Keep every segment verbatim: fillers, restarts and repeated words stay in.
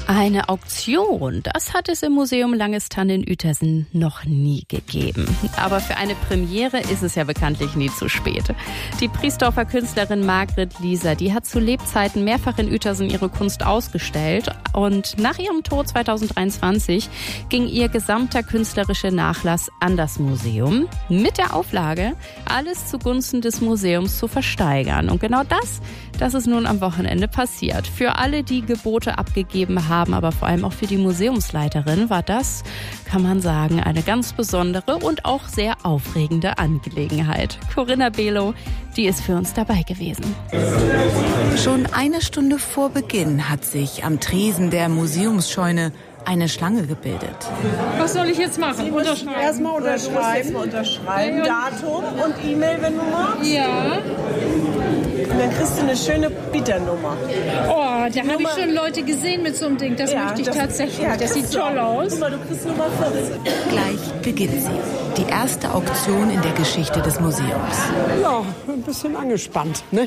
Eine Auktion, das hat es im Museum Langestan in Uetersen noch nie gegeben. Aber für eine Premiere ist es ja bekanntlich nie zu spät. Die Priesdorfer Künstlerin Margret Lieser, die hat zu Lebzeiten mehrfach in Uetersen ihre Kunst ausgestellt. Und nach ihrem Tod zweitausenddreiundzwanzig ging ihr gesamter künstlerischer Nachlass an das Museum mit der Auflage, alles zugunsten des Museums zu versteigern. Und genau das, das ist nun am Wochenende passiert. Für alle, die Gebote abgegeben haben, aber vor allem auch für die Museumsleiterin war das, kann man sagen, eine ganz besondere und auch sehr aufregende Angelegenheit. Corinna Below, die ist für uns dabei gewesen. Schon eine Stunde vor Beginn hat sich am Tresen der Museumsscheune eine Schlange gebildet. Was soll ich jetzt machen? Unterschreiben. Erstmal unterschreiben. Erstmal unterschreiben. Datum und E-Mail, wenn du magst. Ja. Und dann kriegst du eine schöne Bieternummer. Oh, da habe ich schon Leute gesehen mit so einem Ding. Das ja, möchte ich das, tatsächlich. Ja, das, das sieht toll aus. Guck mal, du kriegst Nummer vierzehn. Gleich beginnt sie. Die erste Auktion in der Geschichte des Museums. Ja, ein bisschen angespannt, ne?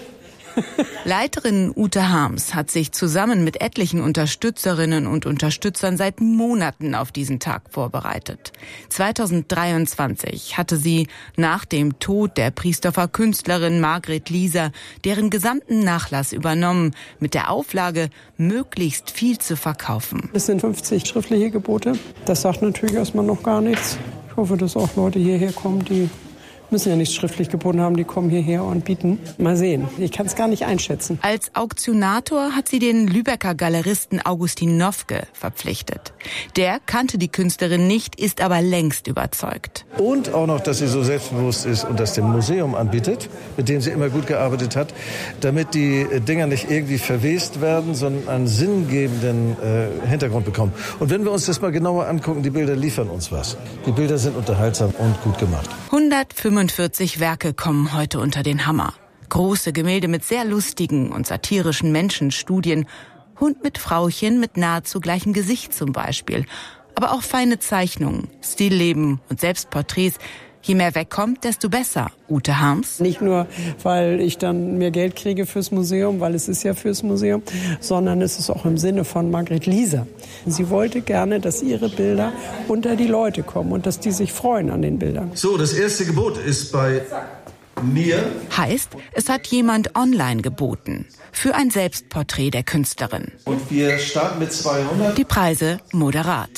Leiterin Ute Harms hat sich zusammen mit etlichen Unterstützerinnen und Unterstützern seit Monaten auf diesen Tag vorbereitet. zweitausenddreiundzwanzig hatte sie nach dem Tod der Priesdorfer Künstlerin Margret Lieser deren gesamten Nachlass übernommen, mit der Auflage, möglichst viel zu verkaufen. Es sind fünfzig schriftliche Gebote. Das sagt natürlich erstmal noch gar nichts. Ich hoffe, dass auch Leute hierher kommen, die müssen ja nicht schriftlich geboten haben, die kommen hierher und bieten. Mal sehen, ich kann es gar nicht einschätzen. Als Auktionator hat sie den Lübecker Galeristen Augustin Nofke verpflichtet. Der kannte die Künstlerin nicht, ist aber längst überzeugt. Und auch noch, dass sie so selbstbewusst ist und das dem Museum anbietet, mit dem sie immer gut gearbeitet hat, damit die Dinger nicht irgendwie verwest werden, sondern einen sinngebenden äh, Hintergrund bekommen. Und wenn wir uns das mal genauer angucken, die Bilder liefern uns was. Die Bilder sind unterhaltsam und gut gemacht. hundertfünfundvierzig Werke kommen heute unter den Hammer. Große Gemälde mit sehr lustigen und satirischen Menschenstudien. Hund mit Frauchen mit nahezu gleichem Gesicht zum Beispiel. Aber auch feine Zeichnungen, Stillleben und Selbstporträts. Je mehr wegkommt, desto besser. Ute Harms. Nicht nur, weil ich dann mehr Geld kriege fürs Museum, weil es ist ja fürs Museum, sondern es ist auch im Sinne von Margret Lieser. Sie wollte gerne, dass ihre Bilder unter die Leute kommen und dass die sich freuen an den Bildern. So, das erste Gebot ist bei mir. Heißt, es hat jemand online geboten. Für ein Selbstporträt der Künstlerin. Und wir starten mit zweihundert. Die Preise moderat.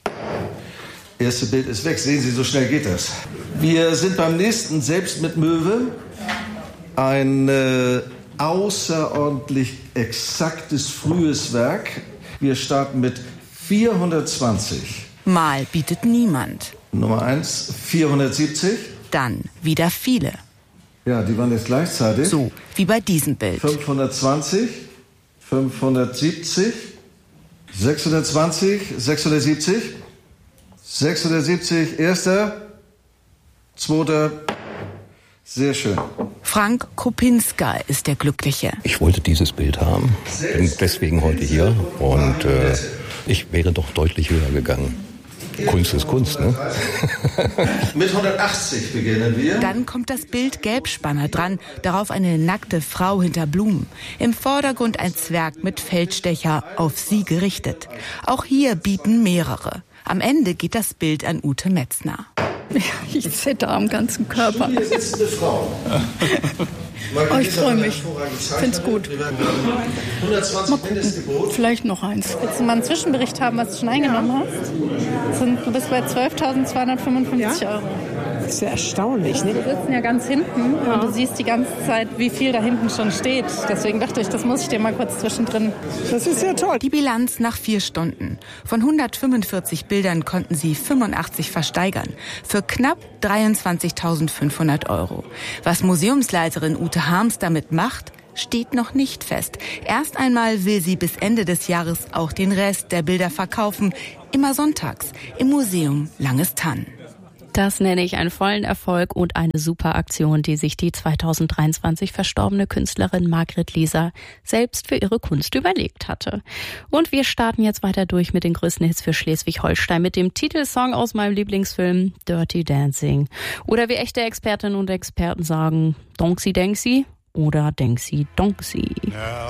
Erste Bild ist weg. Sehen Sie, so schnell geht das. Wir sind beim nächsten, selbst mit Möwe. Ein äh, außerordentlich exaktes, frühes Werk. Wir starten mit vierhundertzwanzig. Mal bietet niemand. Nummer eins, vierhundertsiebzig. Dann wieder viele. Ja, die waren jetzt gleichzeitig. So wie bei diesem Bild. fünfhundertzwanzig, fünfhundertsiebzig, sechshundertzwanzig, sechshundertsiebzig, sechshundertsiebzig, erster, zweiter, sehr schön. Frank Kopinska ist der Glückliche. Ich wollte dieses Bild haben, bin deswegen heute hier und äh, ich wäre doch deutlich höher gegangen. Kunst ist Kunst, ne? Mit hundertachtzig beginnen wir. Dann kommt das Bild Gelbspanner dran, darauf eine nackte Frau hinter Blumen. Im Vordergrund ein Zwerg mit Feldstecher, auf sie gerichtet. Auch hier bieten mehrere. Am Ende geht das Bild an Ute Metzner. Ja, ich zitter am ganzen Körper. Hier sitzt eine Frau. Oh, ich freue mich. Ich finde es gut. hundertzwanzig Mindestgebot. Vielleicht noch eins. Willst du mal einen Zwischenbericht haben, was du schon eingenommen hast? Sind, du bist bei zwölftausendzweihundertfünfundfünfzig Euro. Das ist ja erstaunlich, ne? Wir sitzen ja ganz hinten Ja. und du siehst die ganze Zeit, wie viel da hinten schon steht. Deswegen dachte ich, das muss ich dir mal kurz zwischendrin. Das ist ja toll. Die Bilanz nach vier Stunden. Von hundertfünfundvierzig Bildern konnten sie fünfundachtzig versteigern. Für knapp dreiundzwanzigtausendfünfhundert Euro. Was Museumsleiterin Ute Harms damit macht, steht noch nicht fest. Erst einmal will sie bis Ende des Jahres auch den Rest der Bilder verkaufen. Immer sonntags im Museum Langestan. Das nenne ich einen vollen Erfolg und eine super Aktion, die sich die zweitausenddreiundzwanzig verstorbene Künstlerin Margret Lieser selbst für ihre Kunst überlegt hatte. Und wir starten jetzt weiter durch mit den größten Hits für Schleswig-Holstein mit dem Titelsong aus meinem Lieblingsfilm Dirty Dancing. Oder wie echte Expertinnen und Experten sagen, Donksi Denksi oder Denksi Donksi.